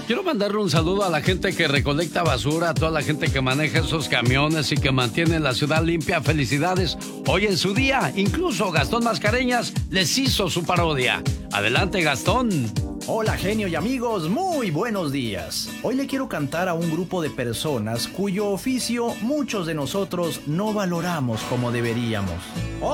Quiero mandarle un saludo a la gente que recolecta basura, a toda la gente que maneja esos camiones y que mantiene la ciudad limpia. Felicidades. Hoy en su día, incluso Gastón Mascareñas les hizo su parodia. Adelante, Gastón. Hola, genio y amigos, muy buenos días. Hoy le quiero cantar a un grupo de personas cuyo oficio muchos de nosotros no valoramos como deberíamos.